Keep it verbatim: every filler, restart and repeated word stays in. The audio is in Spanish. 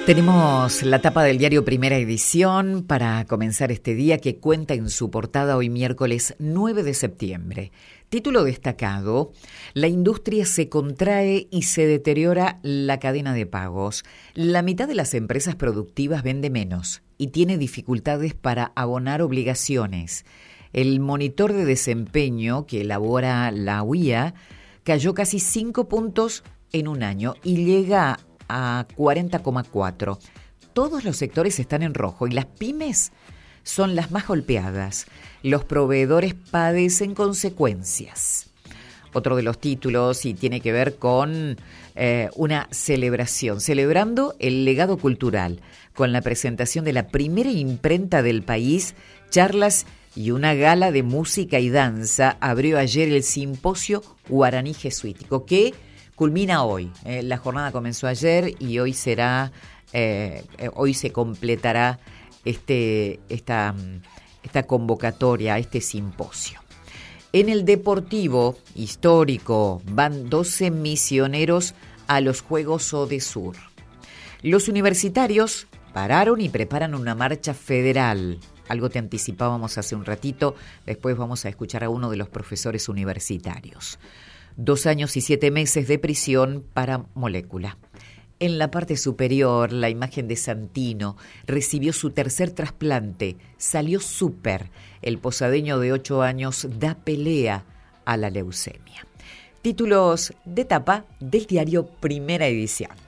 Tenemos la tapa del diario Primera Edición para comenzar este día, que cuenta en su portada hoy miércoles nueve de septiembre. Título destacado: la industria se contrae y se deteriora la cadena de pagos. La mitad de las empresas productivas vende menos y tiene dificultades para abonar obligaciones. El monitor de desempeño que elabora la U I A cayó casi cinco puntos en un año y llega a cuarenta coma cuatro. Todos los sectores están en rojo y las pymes son las más golpeadas. Los proveedores padecen consecuencias. Otro de los títulos y tiene que ver con eh, una celebración, celebrando el legado cultural, con la presentación de la primera imprenta del país, charlas y una gala de música y danza. Abrió ayer el simposio guaraní jesuítico, que culmina hoy. Eh, la jornada comenzó ayer y hoy será, eh, eh, hoy se completará este, esta, esta convocatoria, este simposio. En el deportivo histórico van doce misioneros a los Juegos Odesur. Los universitarios pararon y preparan una marcha federal. Algo te anticipábamos hace un ratito, después vamos a escuchar a uno de los profesores universitarios. Dos años y siete meses de prisión para Molécula. En la parte superior, la imagen de Santino recibió su tercer trasplante. Salió súper. El posadeño de ocho años da pelea a la leucemia. Títulos de tapa del diario Primera Edición.